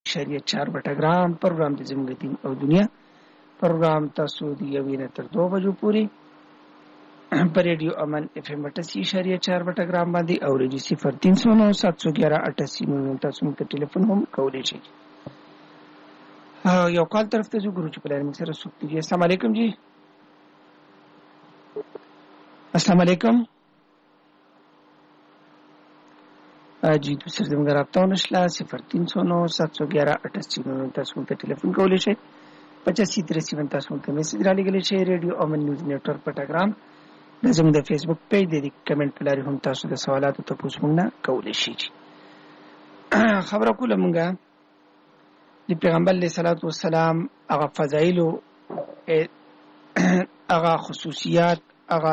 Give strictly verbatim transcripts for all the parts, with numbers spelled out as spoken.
اشاریه چار بټګرام پروګرام د زموږ دین او دنیا پروګرام تاسو د یوې نه تر دوه بجو پورې پر ریډیو امن اف ام اٹھاسی اشاریه چار بټګرام باندې او ریډیو صفر تین سو نو سات سو گیارہ اٹھاسی نو تاسو موږ ته ټلیفون هم کولی شئ. یو کال طرف ته جو ګورو چې په لاره موږ سره څوک دی. السلام علیکم جی. السلام علیکم جی دوسر زموږ رابطه ونشله صفر تین سو نو سات سو گیارہ اٹھاسی نو تاسو موږ ته ټلیفون کولی شئ. پچاسی تراسی ون تاسو موږ ته میسج را لګولی شئ. ریډیو امن نیوز نیټورک پټګرام د زموږ د فیسبوک پیج د کمنټ په لارې هم تاسو د سوالاتو تپوس موږ نه کولی شئ. خبره کوله موږ د پیغمبر علیه الصلاة والسلام هغه فضایلو هغه خصوصیات هغه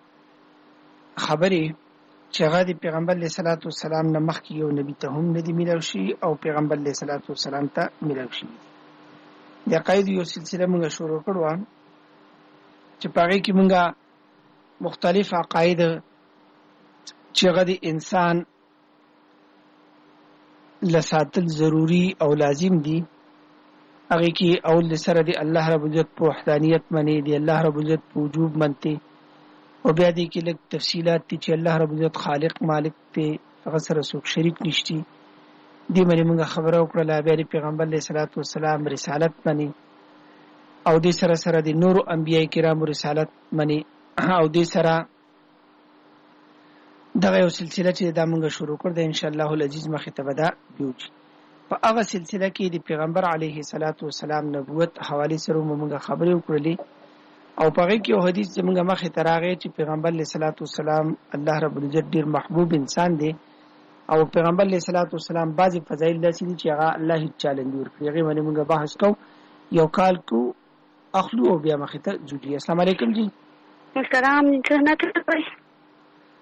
خبرې چې هغه د پیغمبر علیه الصلاة والسلام نه مخکې یو نبي ته هم نه دي میلاو شي او پیغمبر علیه الصلاة والسلام ته میلاو شي. د عقایدو یو سلسله موږ شروع کړو چې په هغې کې موږ مختلف عقاید چې هغه د انسان لساتل ضروری او لازم دي. هغې کې اول سره د الله رب العزت په وحدانیت منې د الله رب العزت په وجوب منتې او بیا دې کې لږ تفصیلات دي چې الله رب العزت خالق مالک دی هغه سره څوک شریک نشتی. دې باندې موږ خبره وکړله. بیا د پیغمبر علیه الصلاة والسلام رسالت منې او دې سره سره د نورو انبیاء کرامو رسالت منې او دې سره دغه یو سلسله چې دا موږ شروع کړ د ان شاء الله العزیز مخې ته به دا بیوځي. په هغه سلسله کې د پیغمبر علیه الصلاة والسلام نبوت حوالې سره موږ خبرې وکړلې او په هغې کې یو حدیث زموږ مخې ته راغی چې پیغمبر علیه الصلاة والسلام الله رب العزت ډېر محبوب انسان دی او پیغمبر علیه الصلاة والسلام بعضې فضایل داسې دي چې هغه الله هېڅ چا له نه ورکړي. هغې باندې موږ بحث کوو یو کال کو اخلو او بیا مخې ته ځو. السلام علیکم جی. السلام جنت